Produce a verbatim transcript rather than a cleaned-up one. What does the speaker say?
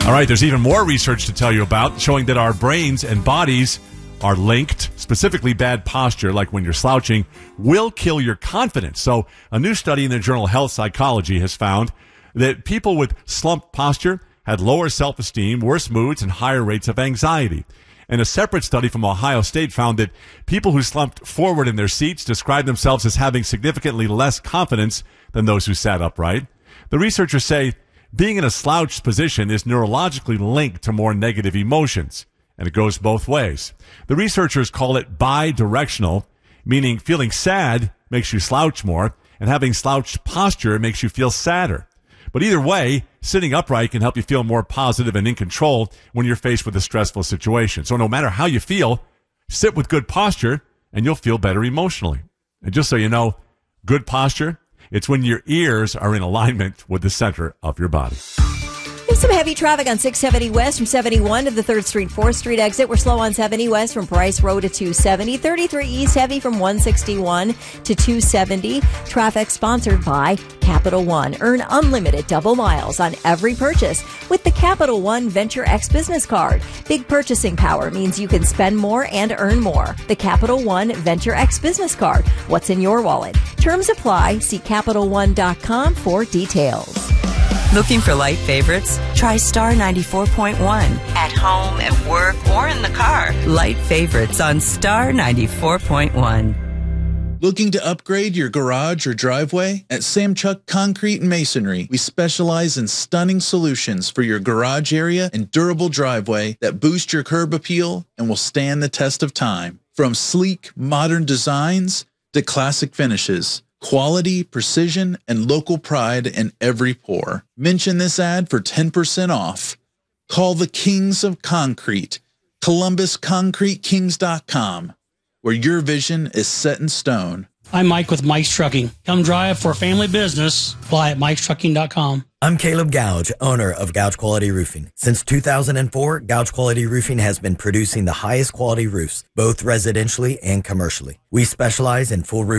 All right, there's even more research to tell you about showing that our brains and bodies are linked. Specifically, bad posture, like when you're slouching, will kill your confidence. So a new study in the journal Health Psychology has found that people with slumped posture had lower self-esteem, worse moods, and higher rates of anxiety. And a separate study from Ohio State found that people who slumped forward in their seats described themselves as having significantly less confidence than those who sat upright. The researchers say being in a slouched position is neurologically linked to more negative emotions, and it goes both ways. The researchers call it bidirectional, meaning feeling sad makes you slouch more, and having slouched posture makes you feel sadder. But either way, sitting upright can help you feel more positive and in control when you're faced with a stressful situation. So no matter how you feel, sit with good posture, and you'll feel better emotionally. And just so you know, good posture, it's when your ears are in alignment with the center of your body. There's some heavy traffic on six seventy West from seventy-one to the third Street, fourth Street exit. We're slow on seventy West from Price Road to two seventy. thirty-three East heavy from one sixty-one to two seventy. Traffic sponsored by Capital One. Earn unlimited double miles on every purchase with the Capital One Venture X Business Card. Big purchasing power means you can spend more and earn more. The Capital One Venture X Business Card. What's in your wallet? Terms apply. See Capital One dot com for details. Looking for light favorites? Try Star ninety-four point one. At home, at work, or in the car. Light favorites on Star ninety-four point one. Looking to upgrade your garage or driveway? At Samchuk Concrete and Masonry, we specialize in stunning solutions for your garage area and durable driveway that boost your curb appeal and will stand the test of time. From sleek, modern designs to classic finishes. Quality, precision, and local pride in every pour. Mention this ad for ten percent off. Call the Kings of Concrete, Columbus Concrete Kings dot com, where your vision is set in stone. I'm Mike with Mike's Trucking. Come drive for a family business. Apply at Mikes Trucking dot com. I'm Caleb Gouge, owner of Gouge Quality Roofing. Since two thousand four, Gouge Quality Roofing has been producing the highest quality roofs, both residentially and commercially. We specialize in full roof